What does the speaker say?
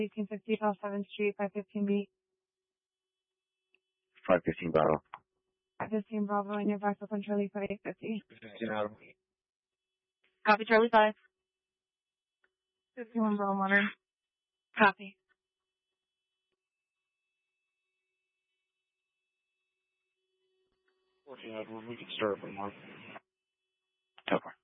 1850 South 7th Street, 515B. 515 Bravo. 515 Bravo, and you're back up on Charlie 5850. 15 Adam. Copy, Charlie 5. 51 Bravo, modern. Copy. 14 Adam, we can start from 1. 10 4.